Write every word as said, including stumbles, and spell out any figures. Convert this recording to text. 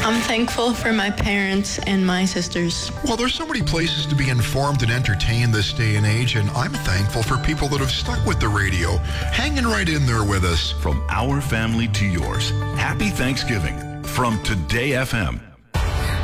I'm thankful for my parents and my sisters. Well, there's so many places to be informed and entertained this day and age, and I'm thankful for people that have stuck with the radio, hanging right in there with us. From our family to yours, happy Thanksgiving from Today F M.